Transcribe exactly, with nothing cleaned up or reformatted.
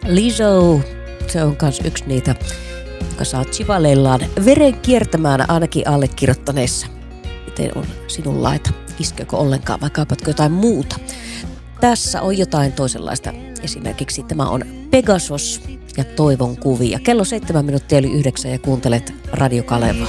Lizzo, se on kans yksi niitä, joka saa chivaleillaan veren kiertämään ainakin allekirjoittaneessa. Miten on sinun laita? Iskeekö ollenkaan vai kaipatko jotain muuta? Tässä on jotain toisenlaista. Esimerkiksi tämä on Pegasus ja Toivon kuvia. Kello seitsemän minuuttia yli yhdeksän ja kuuntelet Radio Kalevaa.